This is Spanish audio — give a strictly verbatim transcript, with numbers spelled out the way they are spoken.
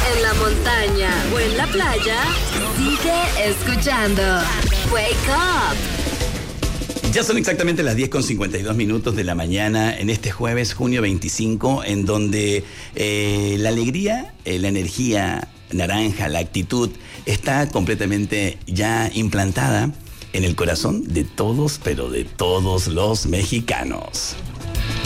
en la montaña o en la playa, sigue escuchando Wake Up. Ya son exactamente las diez con cincuenta y dos minutos de la mañana en este jueves, junio veinticinco, en donde eh, la alegría, eh, la energía naranja, la actitud está completamente ya implantada en el corazón de todos, pero de todos los mexicanos.